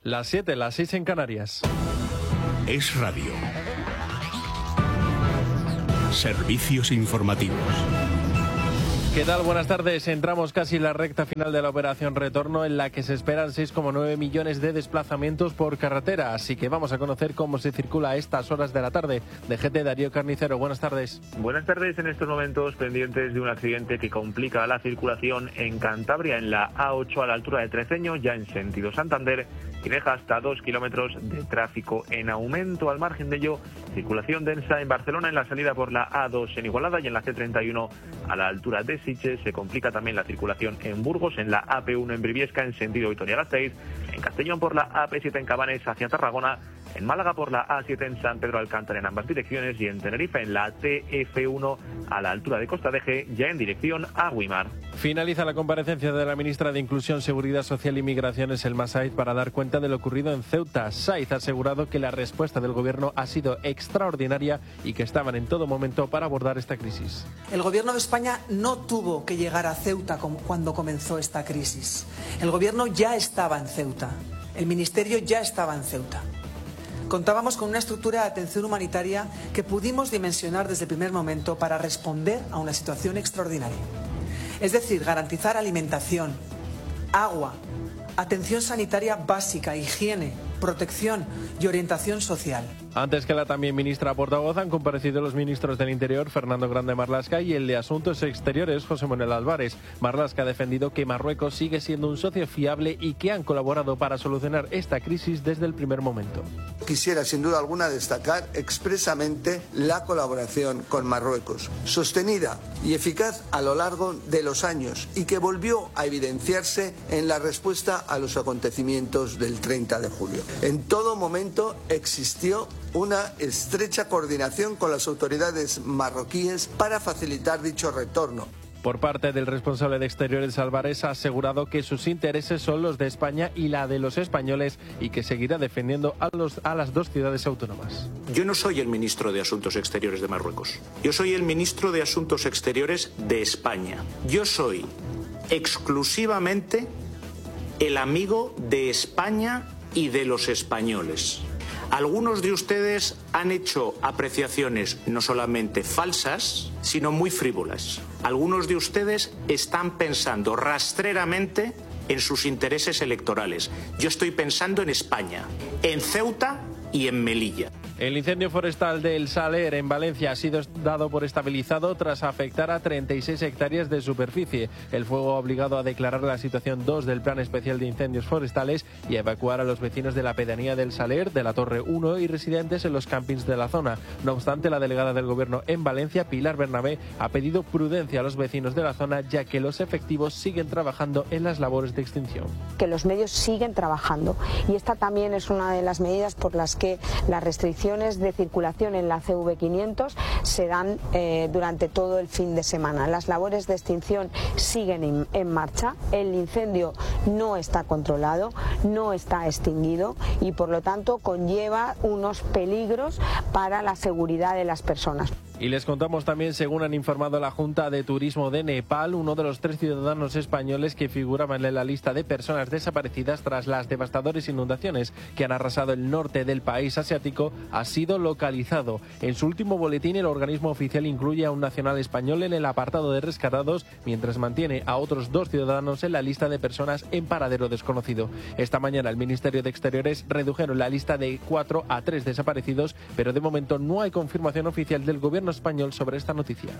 Las 7, las 6 en Canarias. Es Radio. Servicios informativos. ¿Qué tal? Buenas tardes. Entramos casi en la recta final de la operación Retorno, en la que se esperan 6,9 millones de desplazamientos por carretera. Así que vamos a conocer cómo se circula a estas horas de la tarde. DGT, Darío Carnicero, buenas tardes. Buenas tardes. En estos momentos pendientes de un accidente que complica la circulación en Cantabria, en la A8 a la altura de Treceño, ya en sentido Santander, y deja hasta 2 kilómetros de tráfico en aumento. Al margen de ello, circulación densa en Barcelona en la salida por la A2 en Igualada y en la C31 a la altura de Sitges. Se complica también la circulación en Burgos, en la AP1 en Briviesca en sentido Vitoria-Gasteiz, en Castellón por la AP7 en Cabanes hacia Tarragona, en Málaga por la A7 en San Pedro Alcántara en ambas direcciones y en Tenerife en la TF1 a la altura de Costa de Eje, ya en dirección a Güímar. Finaliza la comparecencia de la ministra de Inclusión, Seguridad Social y Migraciones, Elma Saiz, para dar cuenta de lo ocurrido en Ceuta. Saiz ha asegurado que la respuesta del gobierno ha sido extraordinaria y que estaban en todo momento para abordar esta crisis. El gobierno de España no tuvo que llegar a Ceuta cuando comenzó esta crisis. El gobierno ya estaba en Ceuta. El ministerio ya estaba en Ceuta. Contábamos con una estructura de atención humanitaria que pudimos dimensionar desde el primer momento para responder a una situación extraordinaria. Es decir, garantizar alimentación, agua, atención sanitaria básica, higiene, protección y orientación social. Antes que la también ministra portavoz han comparecido los ministros del Interior, Fernando Grande Marlaska, y el de Asuntos Exteriores, José Manuel Álvarez. Marlaska ha defendido que Marruecos sigue siendo un socio fiable y que han colaborado para solucionar esta crisis desde el primer momento. Quisiera sin duda alguna destacar expresamente la colaboración con Marruecos, sostenida y eficaz a lo largo de los años y que volvió a evidenciarse en la respuesta a los acontecimientos del 30 de julio. En todo momento existió una estrecha coordinación con las autoridades marroquíes para facilitar dicho retorno. Por parte del responsable de Exteriores, Álvarez ha asegurado que sus intereses son los de España y la de los españoles y que seguirá defendiendo a las dos ciudades autónomas. Yo no soy el ministro de Asuntos Exteriores de Marruecos. Yo soy el ministro de Asuntos Exteriores de España. Yo soy exclusivamente el amigo de España y de los españoles. Algunos de ustedes han hecho apreciaciones no solamente falsas, sino muy frívolas. Algunos de ustedes están pensando rastreramente en sus intereses electorales. Yo estoy pensando en España, en Ceuta y en Melilla. El incendio forestal del Saler en Valencia ha sido dado por estabilizado tras afectar a 36 hectáreas de superficie. El fuego ha obligado a declarar la situación 2 del Plan Especial de Incendios Forestales y a evacuar a los vecinos de la pedanía del Saler, de la Torre 1 y residentes en los campings de la zona. No obstante, la delegada del Gobierno en Valencia, Pilar Bernabé, ha pedido prudencia a los vecinos de la zona, ya que los efectivos siguen trabajando en las labores de extinción. Que los medios siguen trabajando y esta también es una de las medidas por las que las restricciones de circulación en la CV500 se dan durante todo el fin de semana. Las labores de extinción siguen en marcha, el incendio no está controlado, no está extinguido y por lo tanto conlleva unos peligros para la seguridad de las personas. Y les contamos también, según han informado la Junta de Turismo de Nepal, uno de los 3 ciudadanos españoles que figuraban en la lista de personas desaparecidas tras las devastadoras inundaciones que han arrasado el norte del país asiático ha sido localizado. En su último boletín, el organismo oficial incluye a un nacional español en el apartado de rescatados, mientras mantiene a otros 2 ciudadanos en la lista de personas en paradero desconocido. Esta mañana el Ministerio de Exteriores redujeron la lista de 4 a 3 desaparecidos, pero de momento no hay confirmación oficial del gobierno español sobre esta noticia.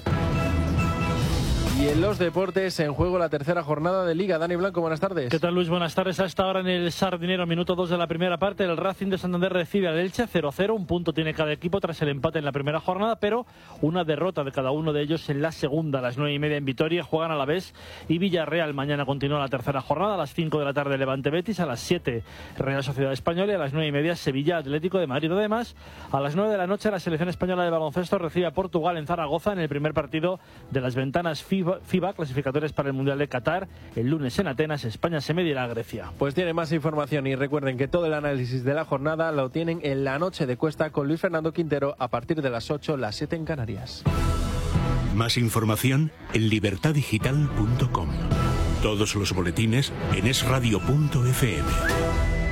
Y en los deportes, en juego la tercera jornada de Liga. Dani Blanco, buenas tardes. ¿Qué tal, Luis? Buenas tardes. A esta hora en el Sardinero, minuto 2 de la primera parte, el Racing de Santander recibe al Elche 0-0. Un punto tiene cada equipo tras el empate en la primera jornada, pero una derrota de cada uno de ellos en la segunda. A las 9:30 en Vitoria juegan Alavés y Villarreal. Mañana continúa la tercera jornada. A las 5 de la tarde Levante Betis, a las 7 Real Sociedad Española y a las 9:30 Sevilla Atlético de Madrid. Además, a las 9 de la noche la selección española de baloncesto recibe a Portugal en Zaragoza en el primer partido de las ventanas FIBA clasificatorias para el Mundial de Qatar. El lunes en Atenas, España se medirá a Grecia. Pues tiene más información y recuerden que todo el análisis de la jornada lo tienen en La Noche de Cuesta con Luis Fernando Quintero a partir de las 8, las 7 en Canarias. Más información en libertadigital.com. Todos los boletines en esradio.fm.